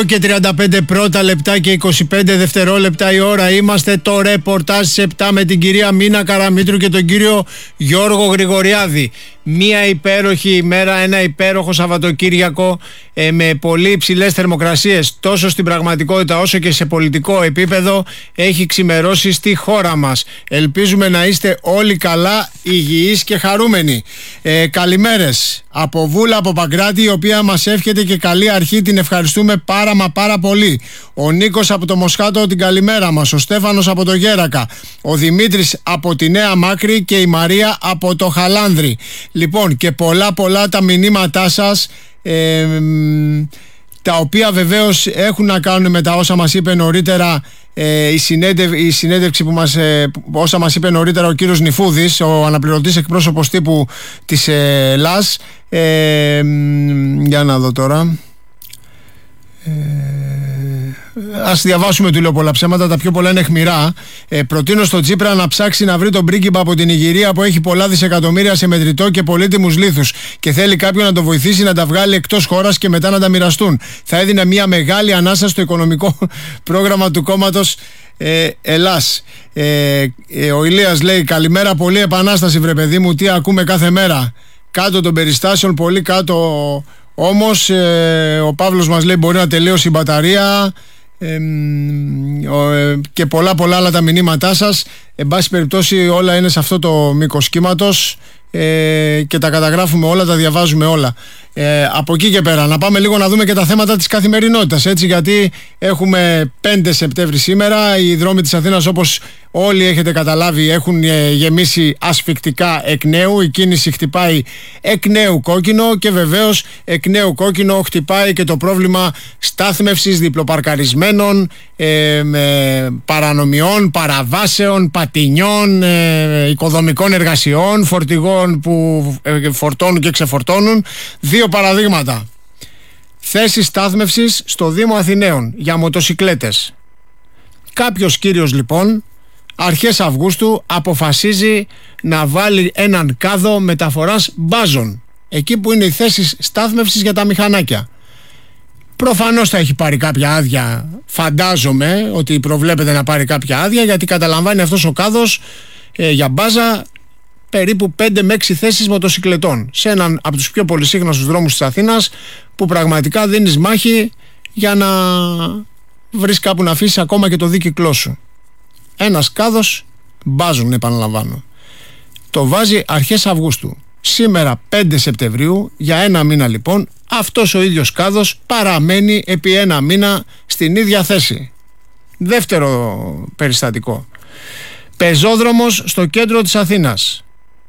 Και 35 πρώτα λεπτά και 25 δευτερόλεπτα η ώρα. Είμαστε το ρεπορτάζ στις 7 με την κυρία Μίνα Καραμήτρου και τον κύριο Γιώργο Γρηγοριάδη. Μία υπέροχη ημέρα, ένα υπέροχο Σαββατοκύριακο με πολύ υψηλές θερμοκρασίες τόσο στην πραγματικότητα όσο και σε πολιτικό επίπεδο έχει ξημερώσει στη χώρα μας. Ελπίζουμε να είστε όλοι καλά, υγιείς και χαρούμενοι. Καλημέρες από Βούλα, από Παγκράτη, η οποία μας εύχεται και καλή αρχή, την ευχαριστούμε πάρα πολύ. Ο Νίκος από το Μοσχάτο, την καλημέρα μας. Ο Στέφανος από το Γέρακα, ο Δημήτρης από τη Νέα Μάκρη και η Μαρία από το Χαλάνδρη. Λοιπόν, και πολλά τα μηνύματά σας, τα οποία βεβαίως έχουν να κάνουν με τα όσα μας είπε νωρίτερα η συνέντευξη που όσα μας είπε νωρίτερα ο κύριος Νιφούδης, ο αναπληρωτής εκπρόσωπος τύπου της ΛΑΣ. Για να δω τώρα. Ας διαβάσουμε, του λέω πολλά ψέματα, τα πιο πολλά είναι αιχμηρά. Προτείνω στο Τσίπρα να ψάξει να βρει τον πρίγκιπα από την Ιγυρία που έχει πολλά δισεκατομμύρια σε μετρητό και πολύτιμους λίθους και θέλει κάποιον να το βοηθήσει να τα βγάλει εκτός χώρας και μετά να τα μοιραστούν. Θα έδινε μια μεγάλη ανάσα στο οικονομικό πρόγραμμα του κόμματος Ελλάς. Ο Ηλίας λέει: καλημέρα, πολύ επανάσταση βρε παιδί μου, τι ακούμε κάθε μέρα. Κάτω των περιστάσεων, πολύ κάτω. Όμως ο Παύλος μας λέει μπορεί να τελείωσει η μπαταρία, και πολλά άλλα τα μηνύματά σας. Εν πάση περιπτώσει όλα είναι σε αυτό το μήκος κύματος και τα καταγράφουμε όλα, τα διαβάζουμε όλα. Από εκεί και πέρα να πάμε λίγο να δούμε και τα θέματα της καθημερινότητας, έτσι, γιατί έχουμε 5 Σεπτέμβρη σήμερα. Οι δρόμοι της Αθήνας, όπως όλοι έχετε καταλάβει, έχουν γεμίσει ασφυκτικά εκ νέου. Η κίνηση χτυπάει εκ νέου κόκκινο και βεβαίως εκ νέου κόκκινο χτυπάει και το πρόβλημα στάθμευσης διπλοπαρκαρισμένων, παρανομιών, παραβάσεων, πατινιών, οικοδομικών εργασιών, φορτηγών που φορτώνουν και ξεφορτώνουν. Δύο παραδείγματα. Θέσεις στάθμευσης στο Δήμο Αθηναίων για μοτοσικλέτες. Κάποιος κύριος λοιπόν αρχές Αυγούστου αποφασίζει να βάλει έναν κάδο μεταφοράς μπάζων εκεί που είναι οι θέσεις στάθμευσης για τα μηχανάκια. Προφανώς θα έχει πάρει κάποια άδεια, φαντάζομαι ότι προβλέπεται να πάρει κάποια άδεια, γιατί καταλαμβάνει αυτός ο κάδος για μπάζα περίπου 5 με 6 θέσεις μοτοσικλετών σε έναν από τους πιο πολυσύχναστους δρόμους της Αθήνας, που πραγματικά δίνεις μάχη για να βρεις κάπου να αφήσεις ακόμα και το δίκυκλό σου. Ένας κάδος μπάζουν, επαναλαμβάνω. Το βάζει αρχές Αυγούστου. Σήμερα 5 Σεπτεμβρίου, για ένα μήνα λοιπόν, αυτός ο ίδιος κάδος παραμένει επί ένα μήνα στην ίδια θέση. Δεύτερο περιστατικό. Πεζόδρομος στο κέντρο της Αθήνας.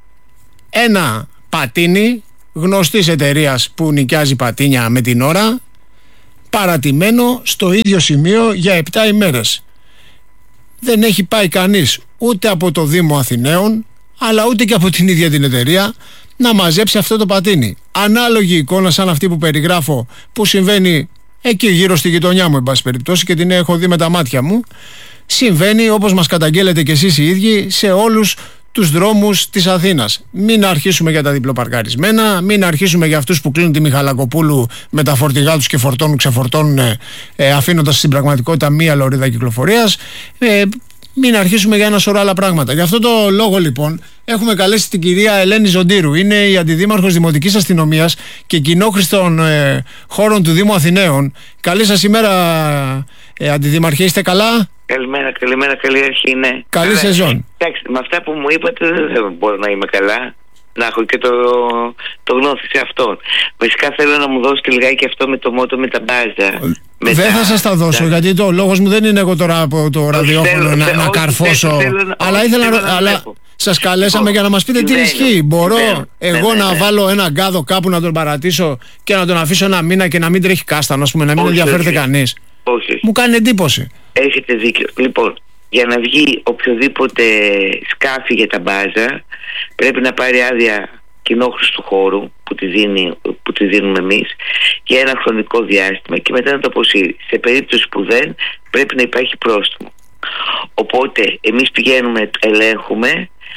Ένα πατίνι γνωστής εταιρείας που νοικιάζει πατίνια με την ώρα, παρατημένο στο ίδιο σημείο για 7 ημέρες. Δεν έχει πάει κανείς ούτε από το Δήμο Αθηναίων, αλλά ούτε και από την ίδια την εταιρεία να μαζέψει αυτό το πατίνι. Ανάλογη εικόνα σαν αυτή που περιγράφω, που συμβαίνει εκεί γύρω στη γειτονιά μου, εν πάση περιπτώσει, και την έχω δει με τα μάτια μου. Συμβαίνει, όπως μας καταγγέλλετε και εσείς οι ίδιοι, σε όλους τους δρόμους της Αθήνας. Μην αρχίσουμε για τα διπλοπαρκαρισμένα, μην αρχίσουμε για αυτούς που κλείνουν τη Μιχαλακοπούλου με τα φορτηγά τους και φορτώνουν, ξεφορτώνουν, αφήνοντας στην πραγματικότητα μία λωρίδα κυκλοφορίας. Μην αρχίσουμε για ένα σωρό άλλα πράγματα. Γι' αυτό το λόγο λοιπόν έχουμε καλέσει την κυρία Ελένη Ζοντήρου. Είναι η αντιδήμαρχος Δημοτικής Αστυνομίας και κοινόχρηστων χώρων του Δήμου Αθηναίων. Καλή σας ημέρα, αντιδήμαρχε, είστε καλά? Καλημέρα, καλή αρχή, ναι. Καλή σεζόν. Εντάξει, με αυτά που μου είπατε δεν μπορώ να είμαι καλά. Να έχω και το γνώθι σε αυτόν. Βασικά θέλω να μου δώσετε λιγάκι αυτό με το μότο με τα μπάζα. Δεν θα σας τα δώσω, γιατί το λόγος μου δεν είναι εγώ τώρα από το ραδιόφωνο να καρφώσω. Αλλά σας καλέσαμε για να μας πείτε τι ισχύει. Μπορώ εγώ να βάλω έναν κάδο κάπου, να τον παρατήσω και να τον αφήσω ένα μήνα και να μην τρέχει κάστανο, να μην ενδιαφέρεται κανείς? Όχι. Μου κάνει εντύπωση. Έχετε δίκιο. Λοιπόν, για να βγει οποιοδήποτε σκάφη για τα μπάζα πρέπει να πάρει άδεια κοινόχρηστου χώρου που τη δίνουμε εμείς για ένα χρονικό διάστημα και μετά να το αποσύρει. Σε περίπτωση που δεν, πρέπει να υπάρχει πρόστιμο. Οπότε εμείς πηγαίνουμε, ελέγχουμε,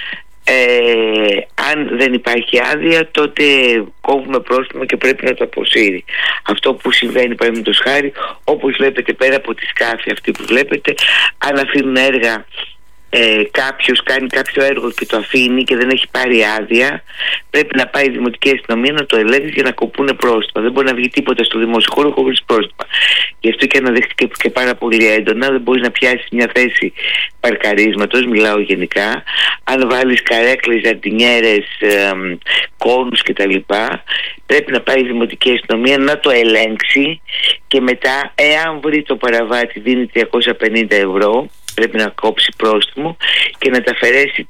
Αν δεν υπάρχει άδεια, τότε κόβουμε πρόστιμο και πρέπει να το αποσύρει. Αυτό που συμβαίνει, παραδείγματος χάρη, όπως βλέπετε πέρα από τη σκάφη αυτή που βλέπετε, αν αφήνουν έργα, κάποιος κάνει κάποιο έργο και το αφήνει και δεν έχει πάρει άδεια, πρέπει να πάει η Δημοτική Αστυνομία να το ελέγξει για να κοπούνε πρόστιμα. Δεν μπορεί να βγει τίποτα στο δημόσιο χώρο χωρίς πρόστιμα. Γι' αυτό και αναδείχθηκε και πάρα πολύ έντονα. Δεν μπορεί να πιάσει μια θέση παρκαρίσματος, μιλάω γενικά. Αν βάλεις καρέκλες, ζαρτινιέρες, κόνους κτλ., πρέπει να πάει η Δημοτική Αστυνομία να το ελέγξει και μετά, εάν βρει το παραβάτη, δίνει 350 ευρώ. Πρέπει να κόψει πρόστιμο και να τα αφαιρέσει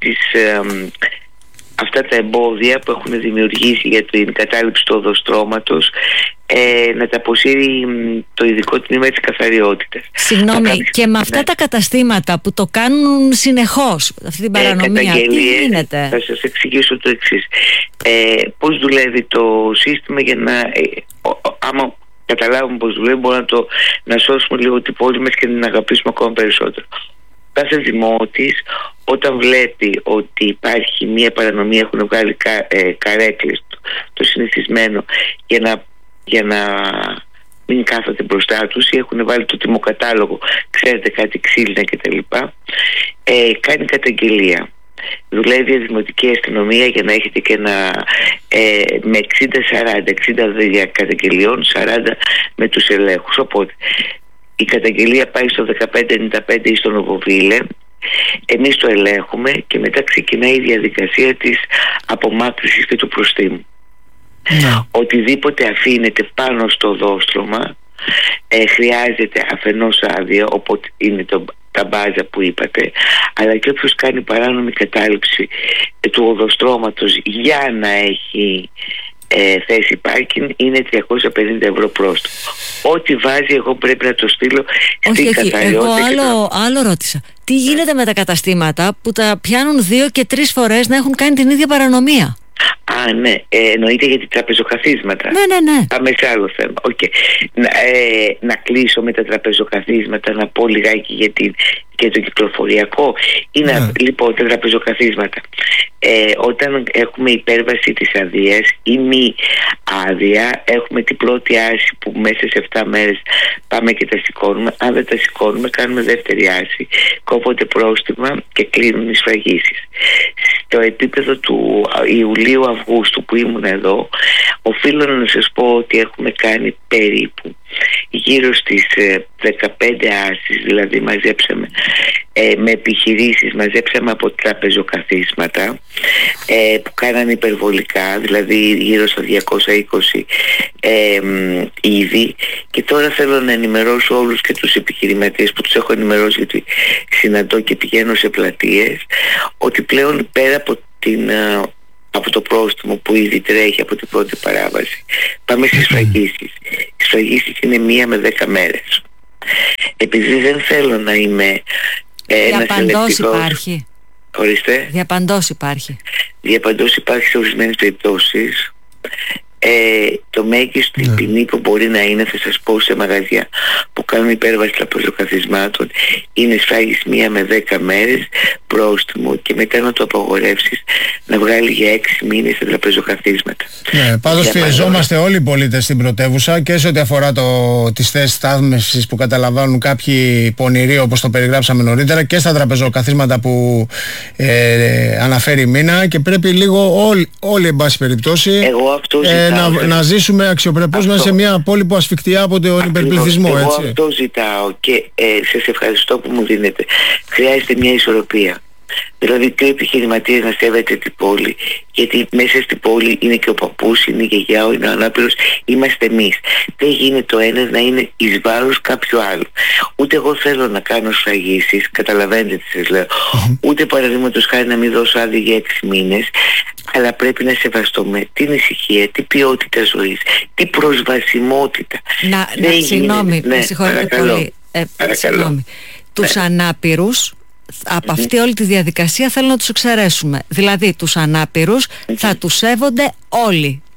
αυτά τα εμπόδια που έχουν δημιουργήσει για την κατάληψη του οδοστρώματος, να τα αποσύρει το ειδικό τμήμα της καθαριότητας. Συγγνώμη, και με αυτά τα καταστήματα που το κάνουν συνεχώς αυτή την παρανομία, τι γίνεται? Θα σας εξηγήσω το εξής. Πώς δουλεύει το σύστημα για να... άμα καταλάβουμε πώς δουλεύει, μπορούμε να σώσουμε λίγο την πόλη μας και να την αγαπήσουμε ακόμα περισσότερο. Κάθε δημότης, όταν βλέπει ότι υπάρχει μια παρανομία, έχουν βγάλει καρέκλες, το συνηθισμένο, για να μην κάθονται μπροστά τους, ή έχουν βάλει το τιμοκατάλογο, ξέρετε, κάτι ξύλινα κτλ., κάνει καταγγελία. Δουλεύει η Δημοτική Αστυνομία για να έχετε και με 60-40 καταγγελιών, 40 με τους ελέγχους. Οπότε η καταγγελία πάει στο 1595 ή στο Νοβοβίλε, εμείς το ελέγχουμε και μετά ξεκινάει η διαδικασία της απομάκρυσης και του προστίμου. Οτιδήποτε αφήνεται πάνω στο οδόστρωμα χρειάζεται αφενός άδεια, οπότε είναι τα μπάζα που είπατε, αλλά και όποιος κάνει παράνομη κατάληψη του οδοστρώματος για να έχει θέση πάρκινγκ, είναι 350 ευρώ πρόστιμο. Ό,τι βάζει, εγώ πρέπει να το στείλω στην καθαριότητα. Εγώ άλλο ρώτησα. Τι γίνεται με τα καταστήματα που τα πιάνουν 2 και 3 φορές να έχουν κάνει την ίδια παρανομία? Ναι, εννοείται για τα τραπεζοκαθίσματα. Ναι. Πάμε σε άλλο θέμα. Okay. Να κλείσω με τα τραπεζοκαθίσματα, να πω λιγάκι για το κυκλοφοριακό. Λοιπόν, τα τραπεζοκαθίσματα. Όταν έχουμε υπέρβαση της αδείας ή μη άδεια, έχουμε την πρώτη άρση που μέσα σε 7 μέρες πάμε και τα σηκώνουμε. Αν δεν τα σηκώνουμε, κάνουμε δεύτερη άρση. Κόβονται πρόστιμα και κλείνουν οι σφραγίσεις. Στο επίπεδο του Ιουλίου-Αυγούστου που ήμουν εδώ, οφείλω να σας πω ότι έχουμε κάνει περίπου γύρω στις 15 άρσεις, δηλαδή μαζέψαμε με επιχειρήσεις, μαζέψαμε από τραπεζοκαθίσματα που κάνανε υπερβολικά, δηλαδή γύρω στα 220 ήδη, και τώρα θέλω να ενημερώσω όλους και τους επιχειρηματίες που τους έχω ενημερώσει, γιατί συναντώ και πηγαίνω σε πλατείες, ότι πλέον πέρα από το πρόστιμο που ήδη τρέχει από την πρώτη παράβαση, πάμε στις σφραγίσεις. Οι σφραγίσεις είναι 1 με 10 μέρες. Επειδή δεν θέλω να είμαι διαπαντός υπάρχει. Ορίστε. Διαπαντός υπάρχει. Διαπαντός υπάρχει σε ορισμένες περιπτώσεις. Το μέγιστη ποινή που μπορεί να είναι, θα σας πω, σε μαγαζιά που κάνουν υπέρβαση τραπεζοκαθισμάτων, είναι σφάγης 1 με 10 μέρες πρόστιμο και μετά να το απαγορεύσεις να βγάλει για 6 μήνες τα τραπεζοκαθίσματα. Ναι, πάντως πιεζόμαστε όλοι οι πολίτες στην πρωτεύουσα και σε ό,τι αφορά τις θέσεις στάθμευσης που καταλαμβάνουν κάποιοι πονηροί, όπως το περιγράψαμε νωρίτερα, και στα τραπεζοκαθίσματα που αναφέρει η Μίνα, και πρέπει λίγο όλοι εν πάση περιπτώσει να ζήσουμε αξιοπρεπώς μέσα σε μια πόλη που ασφικτιά από τον υπερπληθυσμό. Εγώ αυτό ζητάω και σας ευχαριστώ που μου δίνετε. Χρειάζεται μια ισορροπία. Δηλαδή και ο επιχειρηματίας να σέβεται την πόλη, γιατί μέσα στην πόλη είναι και ο παππούς, είναι η γιαγιά, είναι ο ανάπηρος, είμαστε εμείς. Δεν γίνεται ο ένας να είναι εις βάρος κάποιου άλλου. Ούτε εγώ θέλω να κάνω σφραγίσεις, καταλαβαίνετε τι σας λέω, ούτε παραδείγματος χάρη να μην δώσω άδεια για 6 μήνες, αλλά πρέπει να σεβαστούμε την ησυχία, την ποιότητα ζωής, την προσβασιμότητα. Συγγνώμη, με συγχωρείτε πολύ. Συγγνώμη. Τους ανάπηρους, από αυτή όλη τη διαδικασία θέλω να τους εξαιρέσουμε. Δηλαδή τους ανάπηρους θα τους σέβονται όλοι.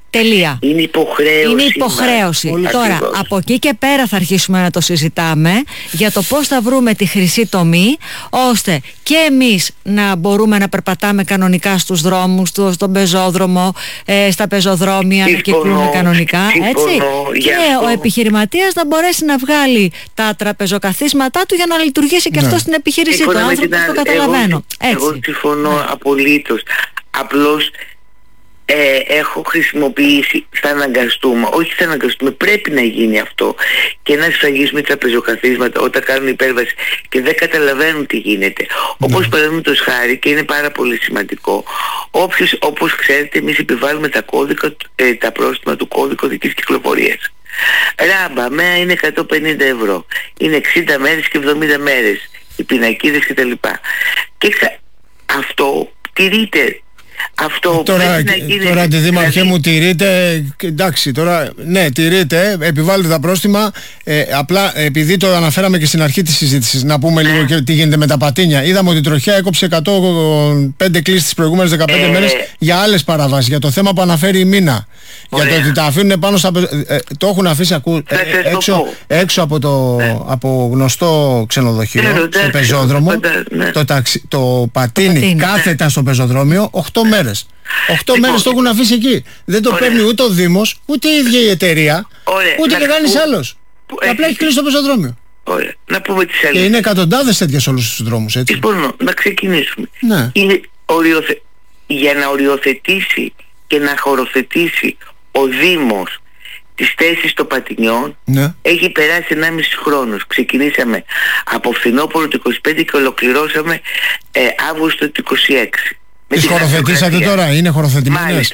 Τελεία. Είναι υποχρέωση. Είναι υποχρέωση. Τώρα, ακριβώς, από εκεί και πέρα θα αρχίσουμε να το συζητάμε για το πώς θα βρούμε τη χρυσή τομή, ώστε και εμείς να μπορούμε να περπατάμε κανονικά στους δρόμους, στον πεζόδρομο, στα πεζοδρόμια, να κυκλούμε κανονικά. Έτσι. Και ο επιχειρηματίας να μπορέσει να βγάλει τα τραπεζοκαθίσματά του για να λειτουργήσει και αυτό στην επιχείρησή του. Άνθρωποι το καταλαβαίνω. Εγώ συμφωνώ απολύτως. Απλώς έχω χρησιμοποιήσει, θα αναγκαστούμε, όχι θα αναγκαστούμε, πρέπει να γίνει αυτό και να σφραγίσουμε τραπεζοκαθίσματα όταν κάνουν υπέρβαση και δεν καταλαβαίνουν τι γίνεται. Όπως παραδείγματος χάρη, και είναι πάρα πολύ σημαντικό, όπως ξέρετε, εμείς επιβάλλουμε τα πρόστιμα του κώδικα οδικής κυκλοφορίας. Ράμπα, μέα είναι 150 ευρώ, είναι 60 μέρες και 70 μέρες οι πινακίδες κτλ. Και αυτό τηρείται. Αυτό τώρα αντιδήμαρχέ μου, τηρείται, εντάξει, τώρα ναι, τηρείται, επιβάλλεται τα πρόστιμα, απλά επειδή το αναφέραμε και στην αρχή της συζήτησης, να πούμε λίγο και τι γίνεται με τα πατίνια. Είδαμε ότι η τροχιά έκοψε 105 κλήσεις τις προηγούμενες 15 μέρες για άλλες παραβάσεις, για το θέμα που αναφέρει η Μίνα. Για το ότι τα αφήνουν πάνω στα το έχουν αφήσει έξω από γνωστό ξενοδοχείο, στο πεζόδρομο, το πατίνι κάθετα στο πεζοδρόμιο 8 μέρες. 8 μέρες το έχουν αφήσει εκεί. Δεν το παίρνει ούτε ο Δήμος, ούτε η ίδια η εταιρεία, ούτε και κανείς άλλος. Απλά έχει κλείσει το πεζοδρόμιο. Ωραία. Να πούμε τις αλήθειες. Και είναι εκατοντάδες τέτοιες σε όλους τους δρόμους, έτσι. Λοιπόν, να ξεκινήσουμε. Για να οριοθετήσει και να χωροθετήσει ο Δήμος τις θέσεις των πατινιών, έχει περάσει 1,5 χρόνος. Ξεκινήσαμε από φθινόπωρο του 25 και ολοκληρώσαμε Αύγουστο του 26. Τις χωροθετήσατε τώρα, είναι χωροθετημένες? Μάλιστα,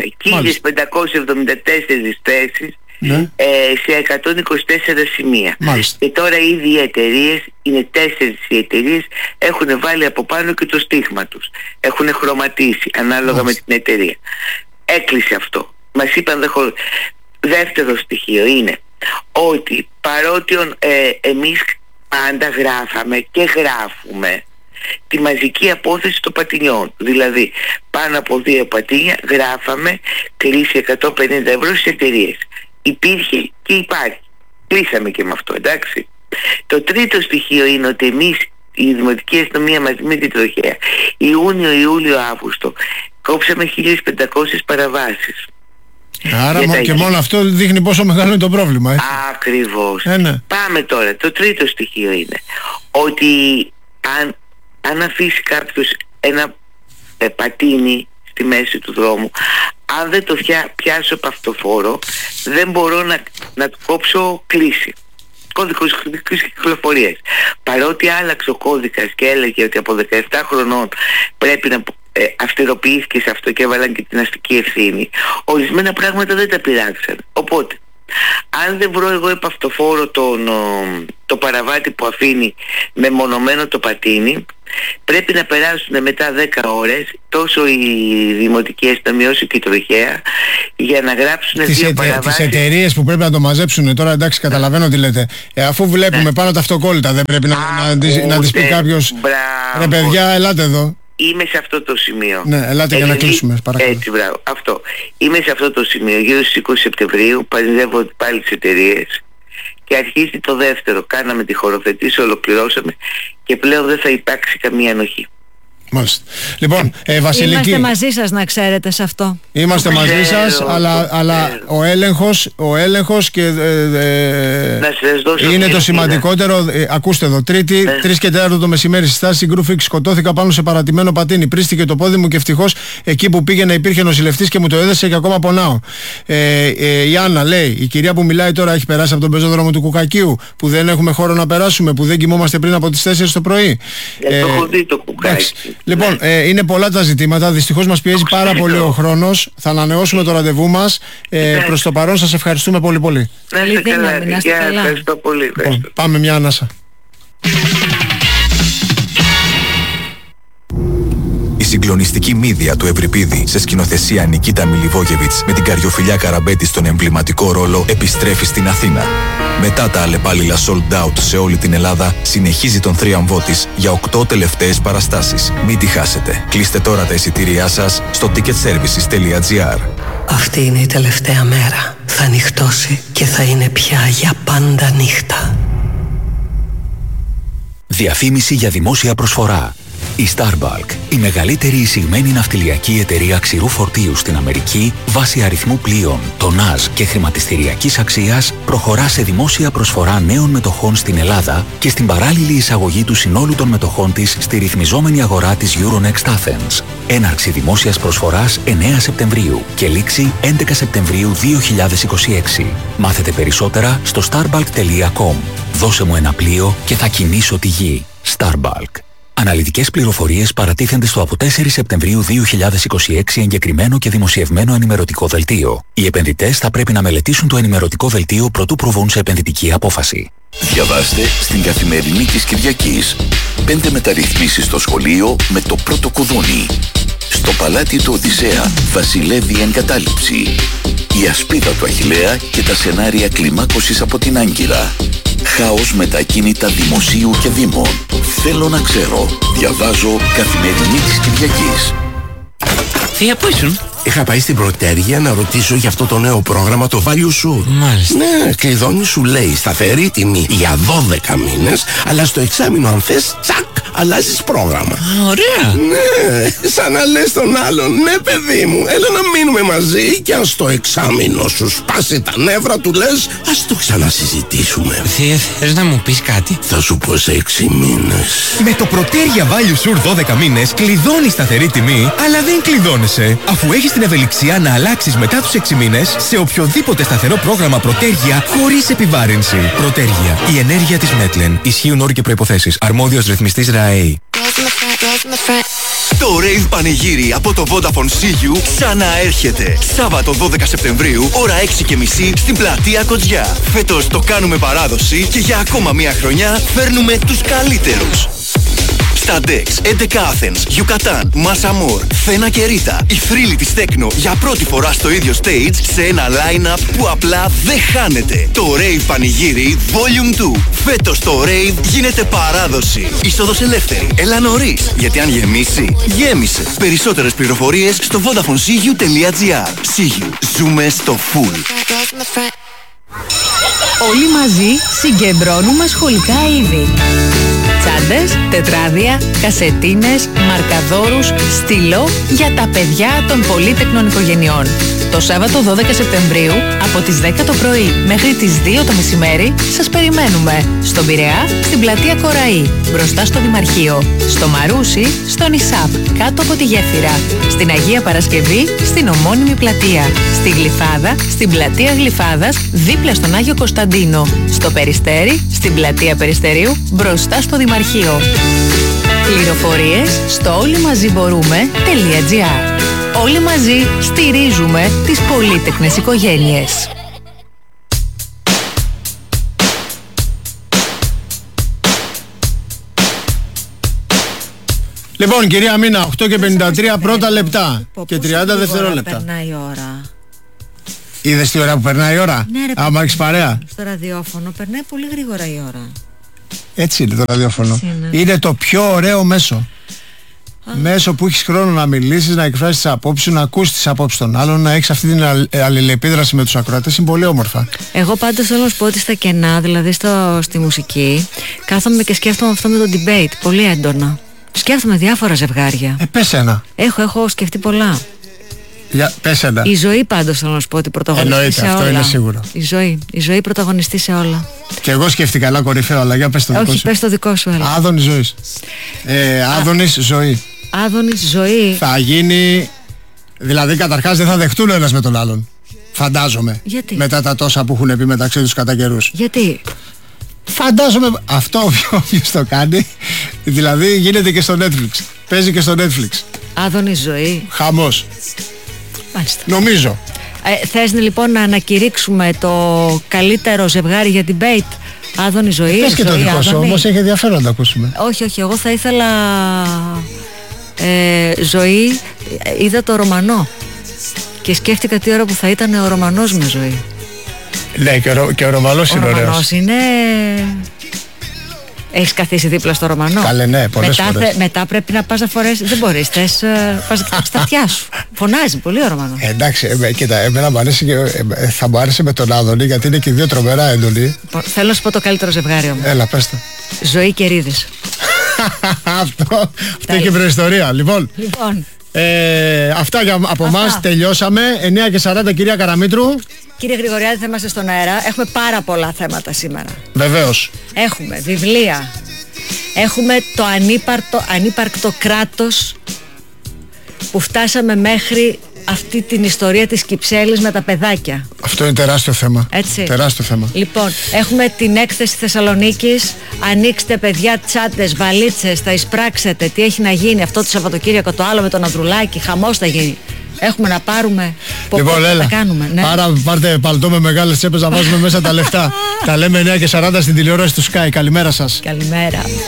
1574 θέσεις σε 124 σημεία. Μάλιστα. Και τώρα ήδη οι εταιρείες, είναι 4 οι εταιρείες, έχουν βάλει από πάνω και το στίγμα τους. Έχουν χρωματίσει ανάλογα με την εταιρεία. Έκλεισε αυτό. Μας είπαν δεύτερο στοιχείο είναι ότι παρότι εμείς πάντα γράφαμε και γράφουμε τη μαζική απόθεση των πατινιών, δηλαδή πάνω από 2 πατίνια γράφαμε κλείσει 150 ευρώ στις εταιρείες. Υπήρχε και υπάρχει. Κλείσαμε και με αυτό, εντάξει. Το τρίτο στοιχείο είναι ότι εμείς, η Δημοτική Αστυνομία μαζί με την τροχέα, Ιούνιο, Ιούλιο, Αύγουστο, κόψαμε 1500 παραβάσεις. Άρα και μόνο αυτό δείχνει πόσο μεγάλο είναι το πρόβλημα. Ακριβώς. Πάμε τώρα. Το τρίτο στοιχείο είναι ότι αν αφήσει κάποιος ένα πατίνι στη μέση του δρόμου, αν δεν το πιάσω από αυτοφόρο, δεν μπορώ να του κόψω κλίση. Κώδικος κυκλοφορίας. Παρότι άλλαξε ο κώδικας και έλεγε ότι από 17 χρονών πρέπει να αυστηροποιήθηκε σε αυτό και έβαλαν και την αστική ευθύνη, ορισμένα πράγματα δεν τα πειράξαν. Οπότε, αν δεν βρω εγώ επ' αυτοφόρο το παραβάτη που αφήνει μεμονωμένο το πατίνι, πρέπει να περάσουν μετά 10 ώρες τόσο η Δημοτική Αστυνομία όσο και η τροχέα για να γράψουν 2 παραβάσεις. Τις εταιρείες που πρέπει να το μαζέψουν τώρα, εντάξει, καταλαβαίνω τι λέτε. Αφού βλέπουμε πάνω τα αυτοκόλλητα, δεν πρέπει να τις πει κάποιος, ρε παιδιά, ελάτε εδώ. Είμαι σε αυτό το σημείο. Ναι, ελάτε για να κλείσουμε, παρακαλώ. Έτσι, μπράβο. Αυτό. Είμαι σε αυτό το σημείο. Γύρω στις 20 Σεπτεμβρίου παντρεύω πάλι τις εταιρείες και αρχίζει το δεύτερο. Κάναμε τη χωροθετήση, ολοκληρώσαμε και πλέον δεν θα υπάρξει καμία ανοχή. Μάλιστα. Λοιπόν, Βασιλική. Είμαστε μαζί σας, να ξέρετε σε αυτό. Είμαστε μαζί σας, αλλά ο έλεγχος και είναι το σημαντικότερο. Ακούστε εδώ, Τρίτη, 3 και 4 το μεσημέρι, στη στάση Γκρούφικ, σκοτώθηκα πάνω σε παρατημένο πατίνι. Πρίστηκε το πόδι μου και ευτυχώς εκεί που πήγαινα υπήρχε νοσηλευτής και μου το έδεσε και ακόμα πονάω. Η Άννα λέει, η κυρία που μιλάει τώρα έχει περάσει από τον πεζόδρομο του Κουκακίου, που δεν έχουμε χώρο να περάσουμε, που δεν κοιμόμαστε πριν από τις 4 το πρωί. Το έχω δει το Κουκάκι. Λοιπόν, είναι πολλά τα ζητήματα. Δυστυχώς μας πιέζει πάρα πολύ ο χρόνος. Θα ανανεώσουμε το ραντεβού μας. Προς το παρόν σας ευχαριστούμε πολύ πολύ. Να είστε καλά. Ευχαριστώ πολύ. Λοιπόν, πάμε μια ανάσα. Η συγκλονιστική μύδια του Ευρυπίδη σε σκηνοθεσία Νικίτα Μιλιβόγεβιτς με την Καριοφιλιά Καραμπέτη στον εμβληματικό ρόλο επιστρέφει στην Αθήνα. Μετά τα αλλεπάλληλα sold out σε όλη την Ελλάδα, συνεχίζει τον θρίαμβό της για 8 τελευταίες παραστάσεις. Μην τη χάσετε. Κλείστε τώρα τα εισιτήριά σας στο ticketservices.gr. Αυτή είναι η τελευταία μέρα. Θα νυχτώσει και θα είναι πια για πάντα νύχτα. Διαφήμιση για δημόσια προσφορά. Η Starbulk, η μεγαλύτερη εισηγμένη ναυτιλιακή εταιρεία ξηρού φορτίου στην Αμερική, βάσει αριθμού πλοίων, τονάζ και χρηματιστηριακής αξίας, προχωρά σε δημόσια προσφορά νέων μετοχών στην Ελλάδα και στην παράλληλη εισαγωγή του συνόλου των μετοχών της στη ρυθμιζόμενη αγορά της Euronext Athens. Έναρξη δημόσιας προσφοράς 9 Σεπτεμβρίου και λήξη 11 Σεπτεμβρίου 2026. Μάθετε περισσότερα στο starbulk.com. Δώσε μου ένα πλοίο και θα κινήσω τη γη. Starbulk. Αναλυτικές πληροφορίες παρατίθενται στο από 4 Σεπτεμβρίου 2026 εγκεκριμένο και δημοσιευμένο ενημερωτικό δελτίο. Οι επενδυτές θα πρέπει να μελετήσουν το ενημερωτικό δελτίο προτού προβούν σε επενδυτική απόφαση. Διαβάστε στην Καθημερινή της Κυριακής 5 μεταρρυθμίσεις στο σχολείο με το πρώτο κουδούνι. Στο παλάτι του Οδυσσέα βασιλεύει η εγκατάλειψη. Η ασπίδα του Αχιλλέα και τα σενάρια κλιμάκωσης από την Άγκυρα. Χάος με τα κίνητα δημοσίου και δήμων. Θέλω να ξέρω. Διαβάζω Καθημερινή της Κυριακής. Θεία, πού ήσουν? Είχα πάει στην Πρωτέργεια να ρωτήσω για αυτό το νέο πρόγραμμα, το Value Sur. Μάλιστα. Ναι, κλειδώνει, σου λέει σταθερή τιμή για 12 μήνες, αλλά στο εξάμηνο αν θες, τσακ, αλλάζεις πρόγραμμα. Ωραία. Ναι, σαν να λες τον άλλον, ναι παιδί μου, έλα να μείνουμε μαζί και αν στο εξάμηνο σου σπάσει τα νεύρα του λες, ας το ξανασυζητήσουμε. Θεία, θες να μου πεις κάτι? Θα σου πω σε 6 μήνες. Με το Πρωτέργεια Value Sur 12 μήνες κλειδώνεις σταθερή τιμή, αλλά δεν κλειδώνεσαι, αφού έχεις την ευελιξία να αλλάξεις μετά τους 6 μήνες σε οποιοδήποτε σταθερό πρόγραμμα Πρωτέργεια χωρίς επιβάρυνση. Πρωτέργεια. Η ενέργεια της Μέτλεν. Ισχύουν όροι και προϋποθέσεις. Αρμόδιος ρυθμιστής ΡΑΕΗ. Το Rave Πανηγύρι από το Vodafone CU ξαναέρχεται. Σάββατο 12 Σεπτεμβρίου, ώρα 6:30 στην πλατεία Κοτζιά. Φέτος το κάνουμε παράδοση και για ακόμα μια χρονιά φέρνουμε τους καλύτερους. Στα Dex, 11 Athens, Yucatan, Massa Amor, Θένα και Ρίτα, οι θρύλοι της Τέκνο για πρώτη φορά στο ίδιο stage σε ένα line-up που απλά δεν χάνεται. Το Rave Πανηγύρι Volume 2. Φέτος το Rave γίνεται παράδοση. Είσοδος ελεύθερη. Έλα νωρίς, γιατί αν γεμίσει, γέμισε. Περισσότερες πληροφορίες στο vodafonesiu.gr. Siu. Ζούμε στο full. Όλοι μαζί συγκεντρώνουμε σχολικά είδη. Τσάντες, τετράδια, κασετίνες, μαρκαδόρους, στυλό για τα παιδιά των πολύτεκνων οικογενειών. Το Σάββατο 12 Σεπτεμβρίου από τις 10 το πρωί μέχρι τις 2 το μεσημέρι σας περιμένουμε στον Πειραιά, στην πλατεία Κοραή, μπροστά στο Δημαρχείο, στο Μαρούσι, στον Ισάπ, κάτω από τη γέφυρα, στην Αγία Παρασκευή, στην ομώνυμη πλατεία, στη Γλυφάδα, στην πλατεία Γλυφάδας, δίπλα στον Άγιο Κωνσταντίνο, στο Περιστέρι, στην πλατεία Περιστερίου, μπροστά στο Δημαρχείο. Πληροφορίες στο όλοιμαζιμπορούμε.gr. Όλοι μαζί στηρίζουμε τις πολύτεκνες οικογένειες. Λοιπόν, κυρία Μίνα, 8:53 πρώτα λεπτά και 30 δευτερόλεπτα. Περνάει η ώρα. Είδες τι ώρα που περνάει η ώρα? Ναι, ρε, άμα έχεις παρέα. Στο ραδιόφωνο περνάει πολύ γρήγορα η ώρα. Έτσι είναι το ραδιόφωνο. Είναι το πιο ωραίο μέσο. Μέσο που έχεις χρόνο να μιλήσεις, να εκφράσεις τις απόψεις σου, να ακούσεις τις απόψεις των άλλων, να έχεις αυτή την αλληλεπίδραση με τους ακροατές. Είναι πολύ όμορφα. Εγώ πάντως θέλω να σου πω ότι στα κενά, δηλαδή στη μουσική, κάθομαι και σκέφτομαι αυτό με το debate πολύ έντονα. Σκέφτομαι διάφορα ζευγάρια. Πες ένα. Έχω σκεφτεί πολλά. Πες ένα. Η ζωή πάντως θέλω να σου πω ότι πρωταγωνιστεί σε όλα. Αυτό είναι σίγουρο. Η ζωή πρωταγωνιστεί σε όλα. Και εγώ σκέφτηκα καλά κορυφαίο, αλλά για πες το δικό σου. Όχι, πες το δικό σου, έλα. Άδωνης ζωής. Άδωνης ζωή. Άδωνης ζωή. Θα γίνει. Δηλαδή καταρχάς δεν θα δεχτούν ένας με τον άλλον. Φαντάζομαι. Γιατί? Μετά τα τόσα που έχουν πει μεταξύ τους κατά καιρούς. Γιατί? Φαντάζομαι αυτό όποιος το κάνει. Δηλαδή γίνεται και στο Netflix. Παίζει και στο Netflix. Άδωνης ζωή. Χαμός. Μάλιστα. Νομίζω. Θες λοιπόν να ανακηρύξουμε το καλύτερο ζευγάρι για debate? Άδωνη ζωή. Πες και το δικό σου, όμως έχει ενδιαφέρον να το ακούσουμε. Όχι, εγώ θα ήθελα ζωή. Είδα το Ρωμανό και σκέφτηκα τι ώρα που θα ήταν ο Ρωμανός με ζωή. Ναι, και ο Ρωμανός είναι ωραίος. Ο Ρωμανός είναι Έχεις καθίσει δίπλα στο Ρωμανό? Καλέ, ναι, πολλές φορές. Μετά πρέπει να πας να φορέσεις. Δεν μπορείς. Πας να κοιτάξεις τα αυτιά σου. Φωνάζει πολύ ο Ρωμανός. Εντάξει, κοίτα, εμένα μου αρέσει και θα μου άρεσε με τον Άδωνη, γιατί είναι και οι δύο τρομερά έντονοι. Θέλω να σου πω το καλύτερο ζευγάρι όμως. Έλα, πες το. Ζωή και Ρίδης. Αυτό έχει προϊστορία. Λοιπόν. Αυτά από εμάς, τελειώσαμε. 9:40, κυρία Καραμήτρου. Κύριε Γρηγοριάδη, θα είμαστε στον αέρα. Έχουμε πάρα πολλά θέματα σήμερα. Βεβαίως. Έχουμε βιβλία. Έχουμε το ανύπαρκτο κράτος που φτάσαμε μέχρι αυτή την ιστορία της Κυψέλης με τα παιδάκια. Αυτό είναι τεράστιο θέμα. Έτσι. Τεράστιο θέμα. Λοιπόν, έχουμε την έκθεση Θεσσαλονίκης. Ανοίξτε, παιδιά, τσάντες, βαλίτσες, θα εισπράξετε. Τι έχει να γίνει αυτό το Σαββατοκύριακο, το άλλο με τον Ανδρουλάκη. Χαμός θα γίνει. Έχουμε να πάρουμε. Λοιπόν, έλα. Θα κάνουμε. Ναι. Πάρτε παλτό με μεγάλες τσέπες να βάζουμε μέσα τα λεφτά. Τα λέμε 9:40 στην τηλεόραση του Sky. Καλημέρα σας. Καλημέρα.